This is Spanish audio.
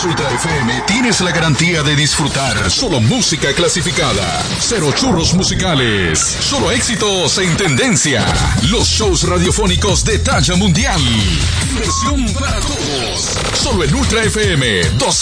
Estaciones Ultra FM tienes la garantía de disfrutar solo música clasificada, cero churros musicales, solo éxitos en tendencia, los shows radiofónicos de talla mundial, diversión para todos, solo en Ultra FM 12.